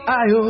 आयो।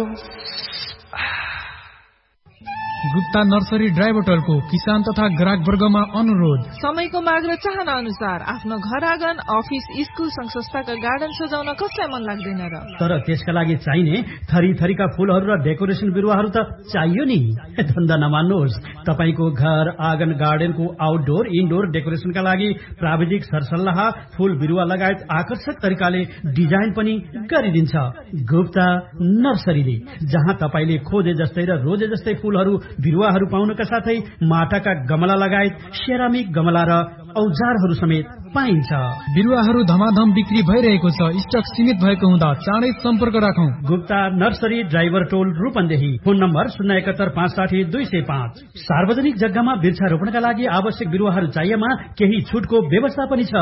Gupta nursery dry बोटलको किसान तथा ग्राहक वर्गमा अनुरोध। समयको माग र चाहना अनुसार आफ्नो घर आँगन, अफिस, स्कुल, संघ संस्थाका गार्डन सजाउन कसलाई मन लाग्दैन र? तर त्यसका लागि चाहिने थरी थरीका फूलहरू र डेकोरेसन बिरुवाहरू त चाहियो नि। धन्दा नमान्नुहोस्, तपाईको घर आँगन गार्डनको आउटडोर इनडोर डेकोरेसनका लागि प्राविधिक सरसल्लाह, फूल बिरुवा लगायत आकर्षक तरिकाले डिजाइन पनि गरिदिन्छ गुप्ता नर्सरीले, जहाँ तपाईले खोजे जस्तै र रोजे जस्तै फूलहरू बिरुवाहरू पाउनका साथै माटाका गमला लगायत सेरामिक गमला र औजारहरू समेत पाइन्छ। बिरुवाहरू धमाधम बिक्री भइरहेको छ। स्टक सीमित भएको हुँदा चाँडै सम्पर्क राखौं। गुप्ता नर्सरी, ड्राइभर टोल, रूपन्देही। Phone number 071560205। सार्वजनिक जग्गामा वृक्षारोपणका लागि आवश्यक बिरुवाहरू चाहिएमा केही छुटको व्यवस्था पनि छ।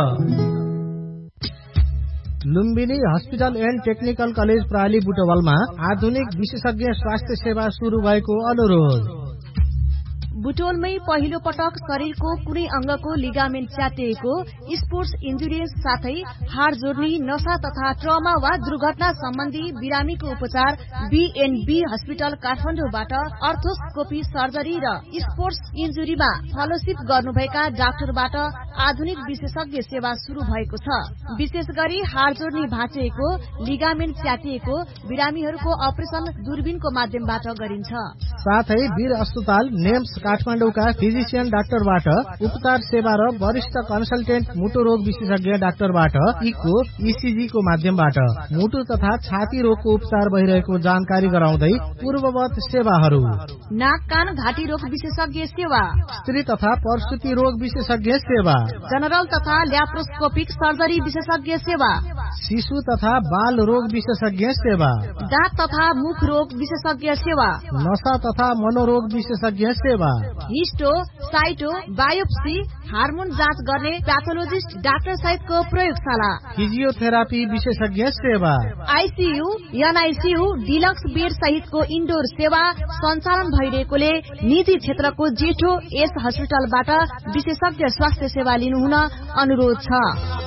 Lumbini hospital and technical college प्राली बुटवलमा आधुनिक विशेषज्ञ स्वास्थ्य सेवा शुरू भएको अनुरोध। बुटोलमै पहिलो पटक शरीरको कुनै अंगको लिगामेन्ट च्यातिएको, स्पोर्ट्स इन्जुरिज साथै हाड जोड्नी, नशा तथा ट्रमा वा दुर्घटना सम्बन्धी बिरामीको उपचार बीएनबी हस्पिटल काठमाडौँबाट अर्थोस्कोपी सर्जरी र स्पोर्ट्स इन्जुरीमा फेलोशिप गर्नुभएका डाक्टरबाट आधुनिक विशेषज्ञ सेवा शुरू भएको छ। विशेष गरी हाड जोड्नी भाँचिएको, लिगामेन्ट च्यातिएको बिरामीहरूको अपरेसन दूरबीनको माध्यमबाट गरिन्छ। साथै वीर अस्पताल नेम्स काठमाडौँका फिजिशियन डाक्टरबाट उपचार सेवा र वरिष्ठ कन्सल्टेन्ट मुटु रोग विशेषज्ञ डाक्टरबाट इको इसिजी को माध्यमबाट मुटु तथा छाती रोगको उपचार भइरहेको जानकारी गराउँदै पूर्ववत सेवाहरू। नाक कान घाँटी रोग विशेषज्ञ सेवा, स्त्री तथा प्रसुति रोग विशेषज्ञ सेवा, जनरल तथा ल्याप्रोस्कोपिक सर्जरी विशेषज्ञ सेवा, शिशु तथा बाल रोग विशेषज्ञ सेवा, दाँत तथा मुख रोग विशेषज्ञ सेवा, नशा तथा मनोरोग विशेषज्ञ सेवा, हिस्टो, साइटो, बायोप्सी, हार्मोन जाँच गर्ने प्याथोलोजिस्ट डाक्टर सहितको प्रयोगशाला, फिजियोथेरापी विशेषज्ञ सेवा, आइसियू, एनआइसियू, डिलक्स बेड सहितको इन्डोर सेवा सञ्चालन भइरहेकोले निजी क्षेत्रको जेठो यस हस्पिटलबाट विशेषज्ञ स्वास्थ्य सेवा लिनुहुन अनुरोध छ।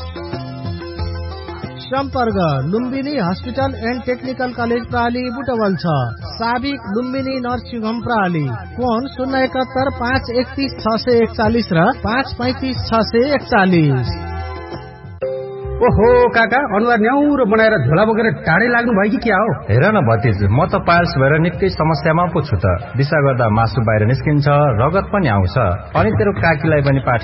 सम्पर्क Lumbini hospital and technical college प्राली Butwal छ। साबिक लुम्बिनी नर्सिङ होम प्राली। फोन 071 531 641 र 535 641। ओहो काका, अनुहार न्याउरो बनाएर झोला बोकेर टाढै लाग्नु भयो कि क्या हो? हेर न भतिज, म त पाइल्स भएर निकै समस्यामा पो छु त। दिशा गर्दा मासु बाहिर निस्किन्छ, रगत पनि आउँछ, अनि तेरो काकीलाई पनि